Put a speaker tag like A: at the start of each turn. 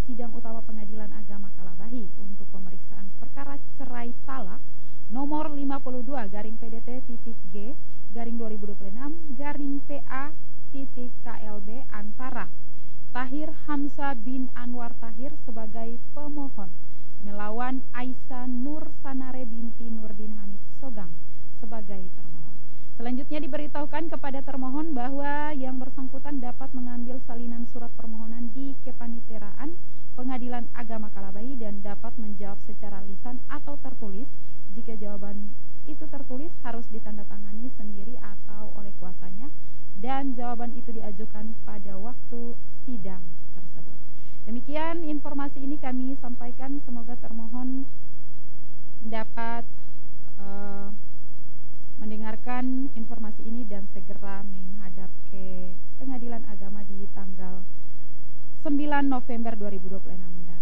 A: sidang utama Pengadilan Agama Kalabahi untuk pemeriksaan perkara cerai talak nomor 52 garing PDT titik G garing 2026 garing PA titik KLB antara Tahir Hamzah bin Anwar Tahir sebagai pemohon melawan Aisyah Nur Sanare binti Nurdin Hamid Sogang sebagai termohon. Selanjutnya diberitahukan kepada termohon bahwa yang bersangkutan dapat mengambil salinan surat permohonan di kepaniteraan Pengadilan Agama Kalabahi dan dapat menjawab secara lisan atau tertulis. Jika jawaban itu tertulis harus ditandatangani sendiri atau oleh kuasanya dan jawaban itu diajukan pada waktu sidang tersebut. Demikian informasi ini kami sampaikan, semoga termohon dapat mendengarkan informasi ini dan segera menghadap ke Pengadilan Agama di tanggal 9 November 2026 mendatang.